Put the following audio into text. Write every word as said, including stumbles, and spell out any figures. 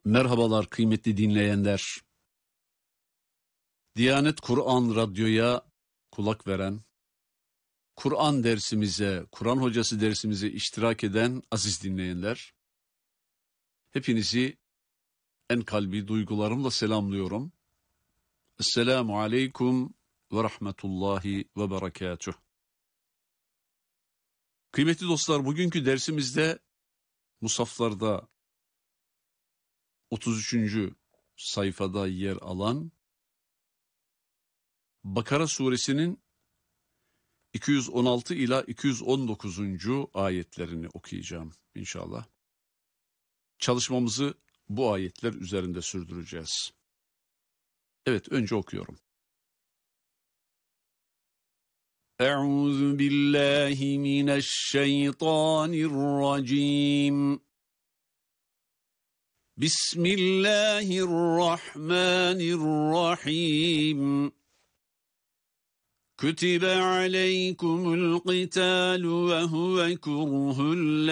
Merhabalar kıymetli dinleyenler. Diyanet Kur'an Radyo'ya kulak veren, Kur'an dersimize, Kur'an hocası dersimize iştirak eden aziz dinleyenler, hepinizi en kalbi duygularımla selamlıyorum. Esselamu aleyküm ve rahmetullahi ve berekatuh. Kıymetli dostlar, bugünkü dersimizde musaflarda otuz üçüncü sayfada yer alan Bakara suresinin iki yüz on altı ila iki yüz on dokuzuncu ayetlerini okuyacağım inşallah. Çalışmamızı bu ayetler üzerinde sürdüreceğiz. Evet, önce okuyorum. Euzu billahi mineşşeytanirracim. Bismillahirrahmanirrahim. كتب عليكم القتال وهو كره